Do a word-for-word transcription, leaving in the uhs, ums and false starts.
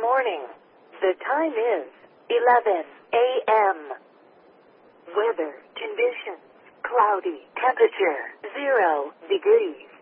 morning. The time is eleven a m Weather conditions: cloudy. Temperature zero degrees.